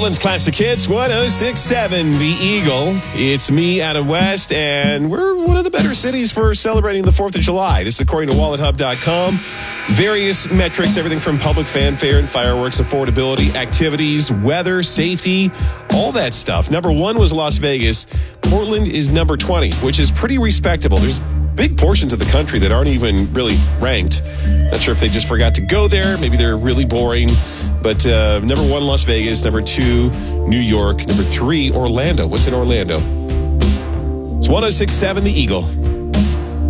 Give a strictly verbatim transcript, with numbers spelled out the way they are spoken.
Portland's classic hits, one oh six point seven, The Eagle. It's me, Adam West, and we're one of the better cities for celebrating the fourth of July. This is according to wallet hub dot com. Various metrics, everything from public fanfare and fireworks, affordability, activities, weather, safety, all that stuff. Number one was Las Vegas. Portland is number twenty, which is pretty respectable. There's big portions of the country that aren't even really ranked. Not sure if they just forgot to go there. Maybe they're really boring. But uh, number one, Las Vegas. Number two, New York. Number three, Orlando. What's in Orlando? It's one oh six point seven, The Eagle.